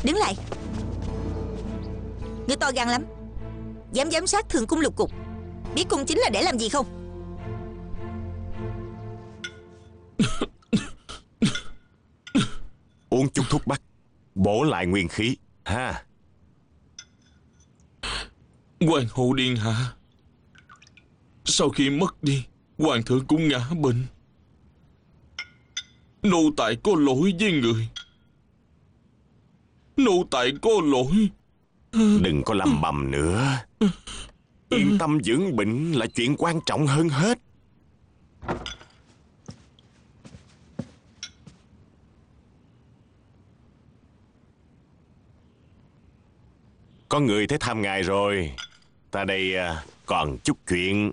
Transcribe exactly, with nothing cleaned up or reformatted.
Đứng lại. Ngươi to gan lắm, dám giám sát Thường cung lục cục. Biết cung chính là để làm gì không? Uống chút thuốc bắc, bổ lại nguyên khí ha. Hoàng hậu điện hạ, sau khi mất đi, hoàng thượng cũng ngã bệnh. Nô tài có lỗi với người. Nô tài có lỗi. Đừng có lầm bầm nữa. Yên tâm dưỡng bệnh là chuyện quan trọng hơn hết. Có người tới thăm ngài rồi. Ta đây à, còn chút chuyện.